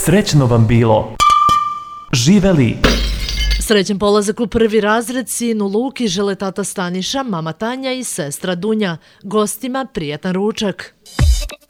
Srećno vam bilo. Živeli! Srećan polazak u prvi razred sinu Luki žele tata Staniša, mama Tanja i sestra Dunja. Gostima prijatan ručak.